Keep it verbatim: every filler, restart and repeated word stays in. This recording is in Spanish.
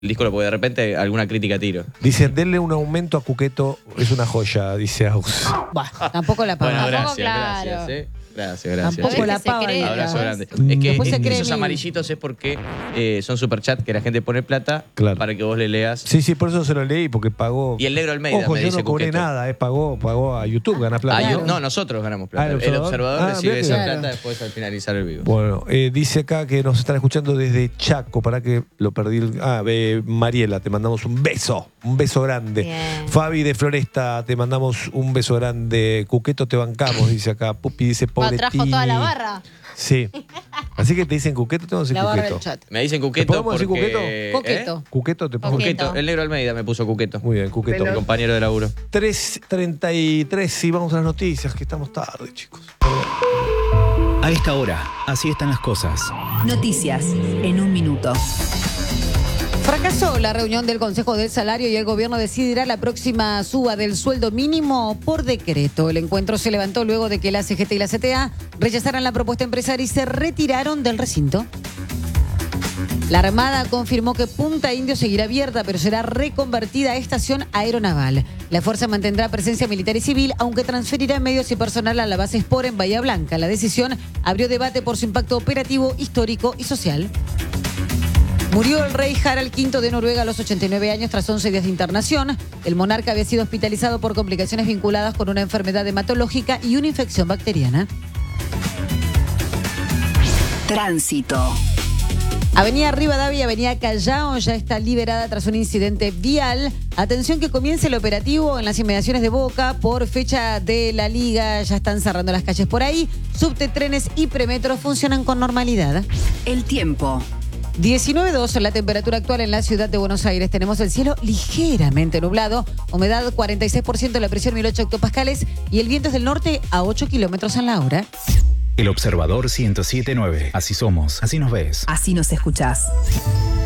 el disco, porque de repente alguna crítica tiro. Dicen, denle un aumento a Cuqueto, es una joya, dice Aus. Bah, tampoco la paga. Bueno, Tampoco, gracias, claro. gracias. ¿eh? Gracias, gracias. Tampoco Sí. la Se paga. cree, Abrazo ¿no? grande. Es que Después se es- cree esos mil. amarillitos es porque eh, son superchat que la gente pone plata Claro. para que vos le leas. Sí, sí, por eso se lo leí, porque pagó. Y el negro Almeida Ojo, me yo dice no cobré Cuqueto. nada, eh, pagó, pagó a YouTube, gana plata. Ah, yo- Claro. no, nosotros ganamos plata. Ah, ¿el el observador? observador Ah, recibe mira esa que- plata después al finalizar el vivo. Bueno, eh, dice acá que nos están escuchando desde Chaco, para que lo perdí. el- Ah, eh, Mariela, te mandamos un beso, un beso grande. Bien. Fabi de Floresta, te mandamos un beso grande. Cuqueto, te bancamos, dice acá. Pupi dice, pobre Trajo toda la Tini. barra. Sí. Así que te dicen Cuqueto, te vamos a decir La barra Cuqueto. del chat. Me dicen Cuqueto podemos decir porque... Cuqueto? ¿eh? Coqueto. Cuqueto, te pongo. Cuqueto. Cuqueto. El negro Almeida me puso Cuqueto. Muy bien, Cuqueto. Mi compañero de laburo. tres treinta y tres y vamos a las noticias, que estamos tarde, chicos. A esta hora, así están las cosas. Noticias en un minuto. Fracasó la reunión del Consejo del Salario y el gobierno decidirá la próxima suba del sueldo mínimo por decreto. El encuentro se levantó luego de que la C G T y la C T A rechazaran la propuesta empresaria y se retiraron del recinto. La Armada confirmó que Punta Indio seguirá abierta, pero será reconvertida a estación aeronaval. La fuerza mantendrá presencia militar y civil, aunque transferirá medios y personal a la base Spor en Bahía Blanca. La decisión abrió debate por su impacto operativo, histórico y social. Murió el rey Harald quinto de Noruega a los ochenta y nueve años tras once días de internación. El monarca había sido hospitalizado por complicaciones vinculadas con una enfermedad hematológica y una infección bacteriana. Tránsito. Avenida Rivadavia y Avenida Callao ya está liberada tras un incidente vial. Atención que comience el operativo en las inmediaciones de Boca. Por fecha de la liga ya están cerrando las calles por ahí. Subte, trenes y premetros funcionan con normalidad. El tiempo. diecinueve grados la temperatura actual en la ciudad de Buenos Aires. Tenemos el cielo ligeramente nublado, humedad cuarenta y seis por ciento, la presión mil ocho hectopascales y el viento es del norte a ocho kilómetros en la hora. El Observador ciento siete punto nueve. Así somos, así nos ves. Así nos escuchás.